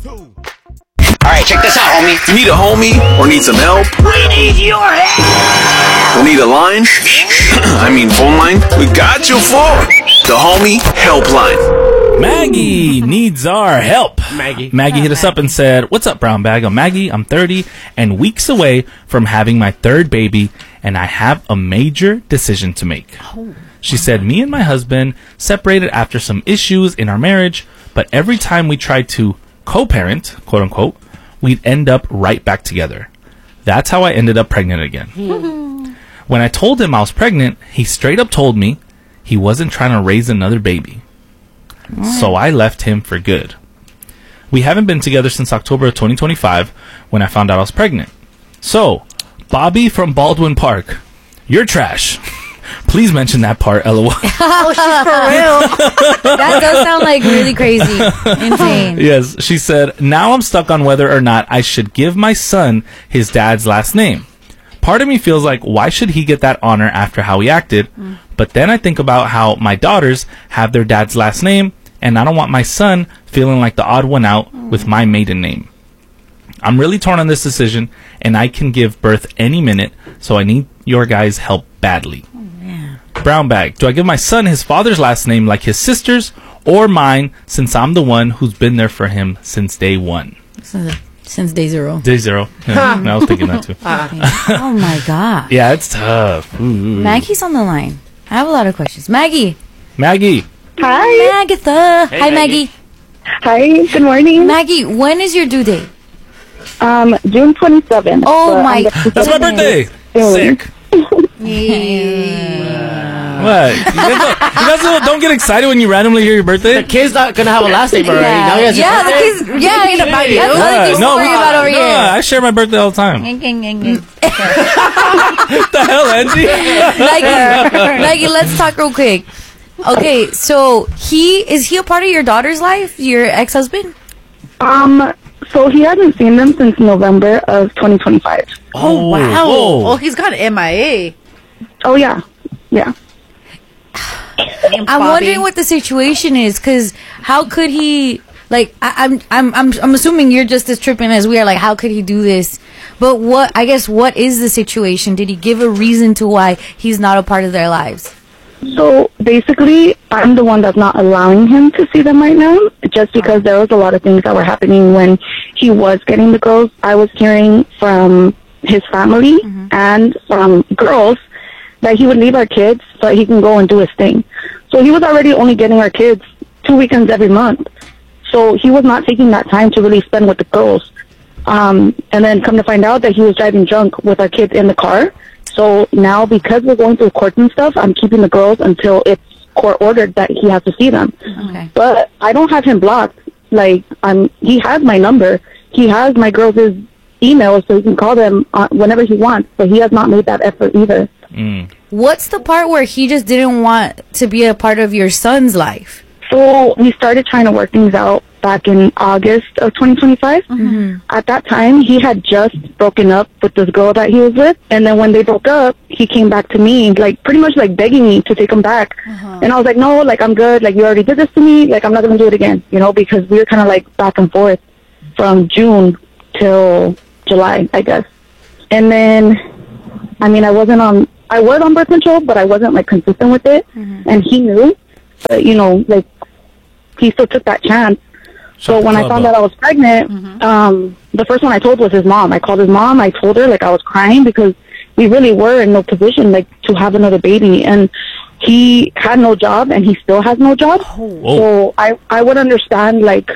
Alright, check this out, homie. You need a homie or need some help? We need your help! Or need a line? Phone line? We got you for the Homie Helpline. Maggie needs our help. Maggie hit us up and said, "What's up, Brown Bag? I'm Maggie. I'm 30 and weeks away from having my third baby, and I have a major decision to make." She said, "Me and my husband separated after some issues in our marriage, but every time we tried to co-parent, quote unquote, we'd end up right back together. That's how I ended up pregnant again." When I told him I was pregnant, he straight up told me he wasn't trying to raise another baby. So I left him for good. We haven't been together since October of 2025 when I found out I was pregnant. So, Bobby from Baldwin Park, you're trash. Please mention that part, LOL. Oh, she's for real. That does sound like really crazy. Insane. Yes, she said, "Now I'm stuck on whether or not I should give my son his dad's last name. Part of me feels like, why should he get that honor after how he acted? But then I think about how my daughters have their dad's last name, and I don't want my son feeling like the odd one out with my maiden name. I'm really torn on this decision, and I can give birth any minute, so I need your guys' help badly." Brown Bag, do I give my son his father's last name like his sister's or mine, since I'm the one who's been there for him since day one? Since day zero. Day zero. Yeah, I was thinking that too. Oh my God. Yeah, it's tough. Ooh. Maggie's on the line. I have a lot of questions. Maggie. Hi. Magatha. Hi, Maggie. Hi. Good morning. Maggie, when is your due date? June 27th. Oh my. That's my birthday. Sick. What? You guys don't get excited when you randomly hear your birthday? The kid's not gonna have a last name already. Now he has your Yeah, the birthday? kids. Yeah, Thinking about you. that's other things to worry about over here. I share my birthday all the time. What the hell, Angie? Maggie, let's talk real quick. Okay, so is he a part of your daughter's life? Your ex-husband? So he hasn't seen them since November of 2025. Oh, wow. Whoa. Oh, he's got MIA. Oh, yeah. Yeah. I'm wondering what the situation is, because how could he? Like, I'm assuming you're just as tripping as we are. Like, how could he do this? But what is the situation? Did he give a reason to why he's not a part of their lives? So basically, I'm the one that's not allowing him to see them right now, just because there was a lot of things that were happening when he was getting the girls. I was hearing from his family and from girls that he would leave our kids so that he can go and do his thing. So he was already only getting our kids 2 weekends every month. So he was not taking that time to really spend with the girls. And then come to find out that he was driving drunk with our kids in the car. So now, because we're going through court and stuff, I'm keeping the girls until it's court ordered that he has to see them. Okay. But I don't have him blocked. Like, he has my number. He has my girls' emails, so he can call them whenever he wants. But he has not made that effort either. What's the part where he just didn't want to be a part of your son's life? So we started trying to work things out back in August of 2025. At that time, he had just broken up with this girl that he was with. And then when they broke up, he came back to me, like, pretty much like begging me to take him back. And I was like, no, like, I'm good. Like, you already did this to me. Like, I'm not going to do it again, you know, because we were kind of like back and forth from June till July, I guess. And then, I mean, I was on birth control, but I wasn't like consistent with it. And he knew, but, you know, like, he still took that chance. So when I found out I was pregnant, the first one I told was his mom. I called his mom. I told her, like, I was crying because we really were in no position, like, to have another baby. And he had no job, and he still has no job. So I would understand, like,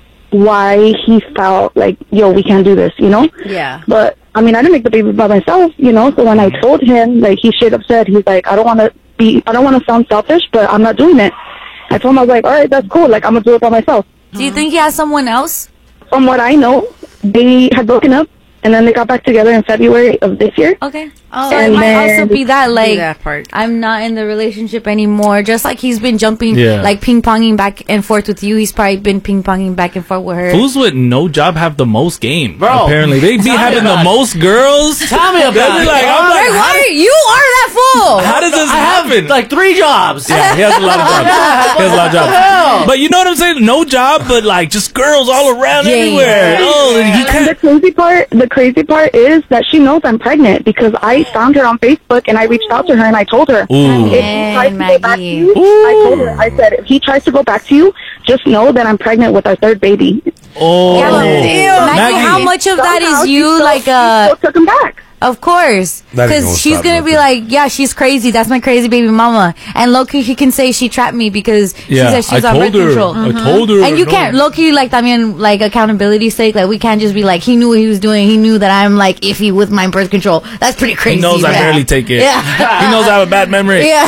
why he felt like, yo, we can't do this, you know? Yeah. But, I mean, I didn't make the baby by myself, you know? So when I told him, like, he straight up said, he's like, I don't want to sound selfish, but I'm not doing it. I told him, I was like, all right, that's cool. Like, I'm going to do it by myself. Do you think he has someone else? From what I know, they had broken up, and then they got back together in February of this year. Okay. Oh, it And might then- also be that, like, that part. I'm not in the relationship anymore. Just like he's been jumping, Yeah. like ping-ponging back and forth with you, he's probably been ping-ponging back and forth with her. Fools with no job have the most game. Bro. Apparently, they be Tell me having the about it. most girls. Tell me about They be it. like, I'm like, Hey, how, why you are that fool? how does this I have happen? like 3 jobs. Yeah, he has a lot of jobs. He has a lot of jobs. But you know what I'm saying? No job, but like just girls all around Yeah. everywhere. Oh, and he And can't. the crazy part is that she knows I'm pregnant because I found her on Facebook and I reached out to her and I told her, Ooh. if he tries to go back to Maggie. you, I told her, I said, if he tries to go back to you, just know that I'm pregnant with our 3rd baby. Oh, Yeah, but, Maggie, Maggie. how much of that Somehow is she you, still- like, she still took him back. Of course, That ain't because gonna she's stop gonna be nothing. like, yeah, she's crazy. That's my crazy baby mama. And Loki, he can say she trapped me because she Yeah, said she's I on told birth her. control. I told her. And you no. can't, Loki, like, I mean, like, accountability's sake, like, we can't just be like, he knew what he was doing. He knew that I'm, like, iffy with my birth control. That's pretty crazy. He knows I man. barely take it. Yeah. He knows I have a bad memory. Yeah.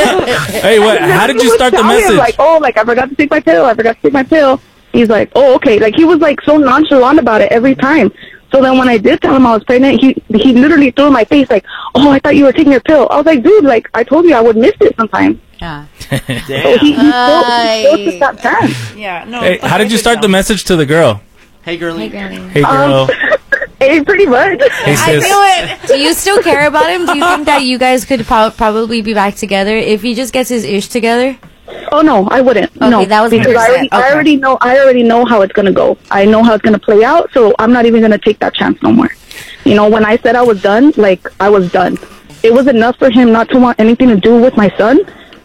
Hey, what? How did you start the Tell him, message? like, oh, like, I forgot to take my pill. I forgot to take my pill. He's like, oh, okay. Like, he was, like, so nonchalant about it every time. So then when I did tell him I was pregnant, he literally threw in my face, like, oh, I thought you were taking your pill. I was like, dude, like, I told you I would miss it sometimes. Yeah. So he still took that chance. Yeah, no. Hey, how did you start the message to the girl? Hey, girlie. Hey, girl. Hey, pretty much. Hey, sis. Do you still care about him? Do you think that you guys could probably be back together if he just gets his ish together? Oh no, I wouldn't. Okay, no, that was because 100%. I already know how it's gonna go. I know how it's gonna play out, so I'm not even gonna take that chance no more. You know, when I said I was done, like I was done. It was enough for him not to want anything to do with my son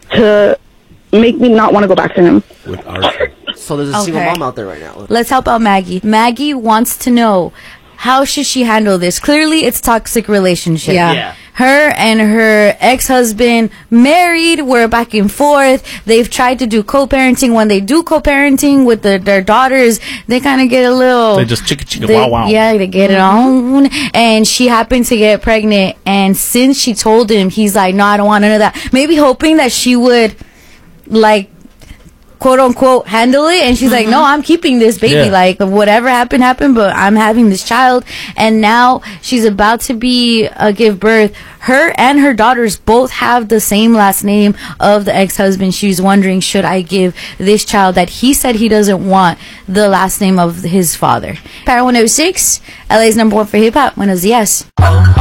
to make me not want to go back to him. With our So there's a single Okay. mom out there right now. Let's help out Maggie. Maggie wants to know, how should she handle this? Clearly, it's toxic relationship. Yeah. Her and her ex-husband married, were back and forth. They've tried to do co-parenting. When they do co-parenting with their daughters, they kind of get a little... They just chicka They- wow wow. Yeah, they get it on. And she happened to get pregnant. And since she told him, he's like, no, I don't want none of that. Maybe hoping that she would, like, quote unquote, handle it. And she's like, no, I'm keeping this baby. Yeah. Like, whatever happened, but I'm having this child. And now she's about to give birth. Her and her daughters both have the same last name of the ex-husband. She's wondering, should I give this child that he said he doesn't want the last name of his father? Power 106, LA's #1 for hip hop. Buenos dias.